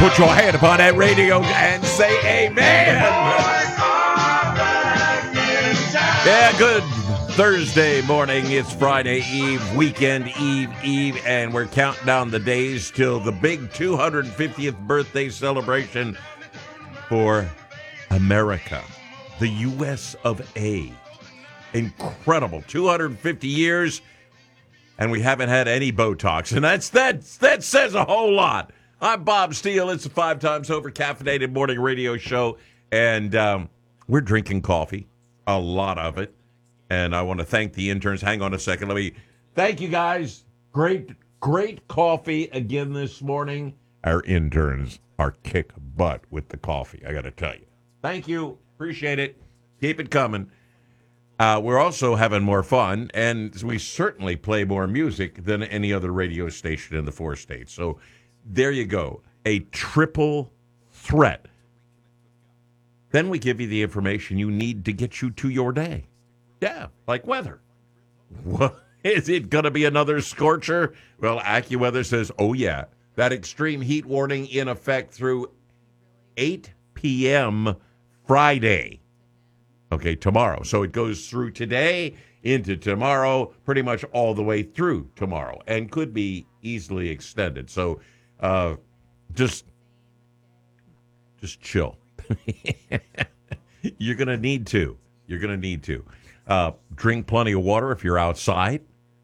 put your hand upon that radio and say amen. Yeah, good Thursday morning. It's Friday Eve, weekend eve, and we're counting down the days till the big 250th birthday celebration for America, the U.S. of A. Incredible. 250 years, and we haven't had any Botox, and that says a whole lot. I'm Bob Steele. It's a 5 times over caffeinated morning radio show, and we're drinking coffee, a lot of it, and I want to thank the interns. Hang on a second. Let me thank you guys. Great coffee again this morning. Our interns are kick butt with the coffee, I got to tell you. Thank you. Appreciate it. Keep it coming. We're also having more fun, and we certainly play more music than any other radio station in the 4 states. So there you go. A triple threat. Then we give you the information you need to get you to your day. Yeah, like weather. What, is it going to be another scorcher? Well, AccuWeather says, oh, yeah. That extreme heat warning in effect through 8 p.m. Friday. Okay, tomorrow. So it goes through today into tomorrow, pretty much all the way through tomorrow, and could be easily extended. So just chill. You're going to need to. You're going to need to. Drink plenty of water if you're outside.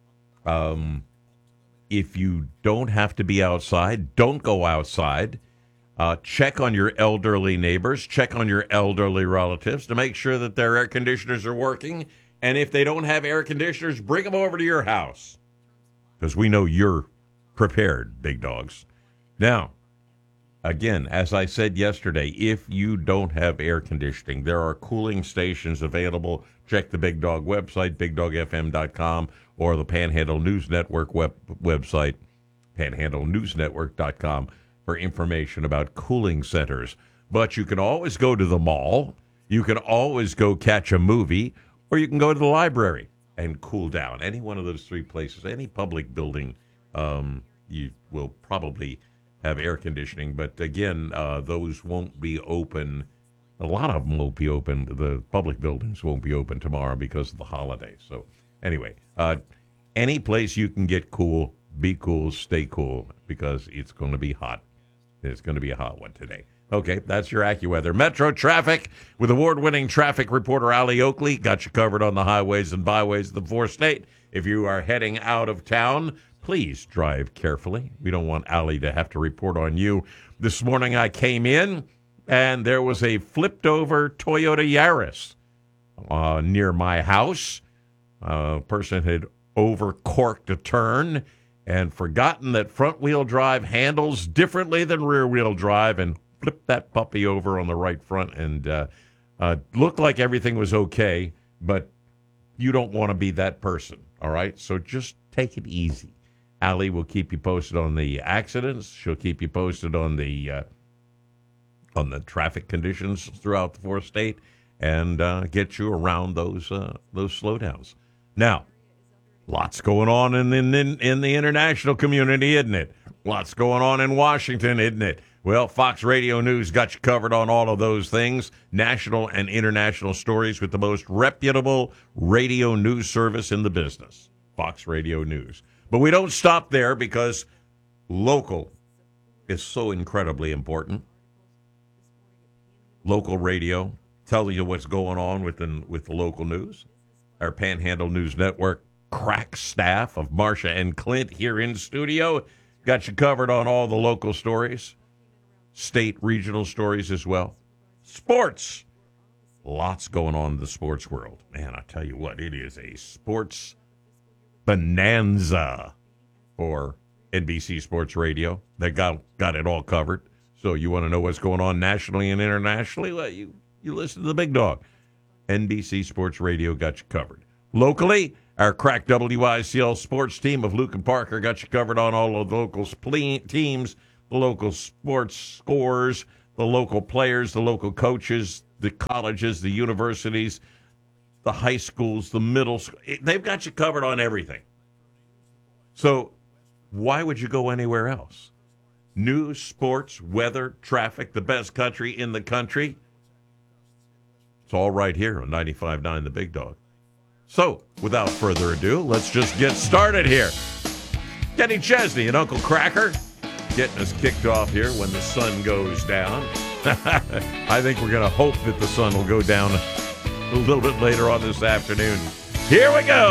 If you don't have to be outside, don't go outside. Check on your elderly neighbors. Check on your elderly relatives to make sure that their air conditioners are working. And if they don't have air conditioners, bring them over to your house. Because we know you're prepared, big dogs. Now, again, as I said yesterday, if you don't have air conditioning, there are cooling stations available. Check the Big Dog website, bigdogfm.com, or the Panhandle News Network website, panhandlenewsnetwork.com, for information about cooling centers. But you can always go to the mall, you can always go catch a movie, or you can go to the library and cool down. Any one of those 3 places, any public building, you will probably have air conditioning. But again, those won't be open. A lot of them won't be open. The public buildings won't be open tomorrow because of the holiday. So anyway, any place you can get cool, be cool, stay cool, because it's going to be hot. It's going to be a hot one today. Okay, that's your AccuWeather. Metro traffic with award-winning traffic reporter Allie Oakley. Got you covered on the highways and byways of the 4 state. If you are heading out of town, please drive carefully. We don't want Allie to have to report on you. This morning I came in, and there was a flipped-over Toyota Yaris near my house. A person had overcorked a turn and forgotten that front-wheel drive handles differently than rear-wheel drive, and flipped that puppy over on the right front, and looked like everything was okay, but you don't want to be that person, all right? So just take it easy. Allie will keep you posted on the accidents. She'll keep you posted on the traffic conditions throughout the 4 state, and get you around those slowdowns. Now, lots going on in the international community, isn't it? Lots going on in Washington, isn't it? Well, Fox Radio News got you covered on all of those things. National and international stories with the most reputable radio news service in the business, Fox Radio News. But we don't stop there, because local is so incredibly important. Local radio, telling you what's going on with the local news. Our Panhandle News Network crack staff of Marcia and Clint here in studio got you covered on all the local stories, state, regional stories as well. Sports. Lots going on in the sports world. Man, I tell you what, it is a sports bonanza for NBC Sports Radio. They got it all covered. So you want to know what's going on nationally and internationally? Well, you listen to the Big Dog. NBC Sports Radio got you covered. Locally, our crack WICL sports team of Luke and Parker got you covered on all of the local teams, the local sports scores, the local players, the local coaches, the colleges, the universities, the high schools, the middle school. They've got you covered on everything. So why would you go anywhere else? news, sports, weather, traffic, the best country in the country. It's all right here on 95.9 The Big Dog. So, without further ado, let's just get started here. Kenny Chesney and Uncle Cracker getting us kicked off here when the sun goes down. I think we're going to hope that the sun will go down a little bit later on this afternoon. Here we go.